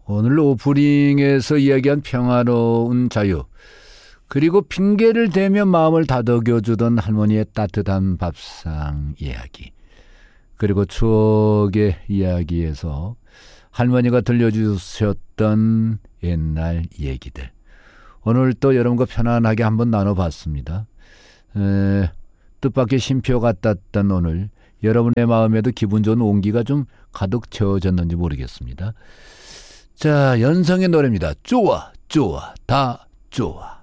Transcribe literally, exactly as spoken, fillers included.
오늘 오프닝에서 이야기한 평화로운 자유, 그리고 핑계를 대며 마음을 다독여주던 할머니의 따뜻한 밥상 이야기, 그리고 추억의 이야기에서 할머니가 들려주셨던 옛날 얘기들, 오늘 또 여러분과 편안하게 한번 나눠봤습니다. 에, 뜻밖의 쉼표 같았던 오늘, 여러분의 마음에도 기분 좋은 온기가 좀 가득 채워졌는지 모르겠습니다. 자, 연성의 노래입니다. 좋아 좋아 다 좋아.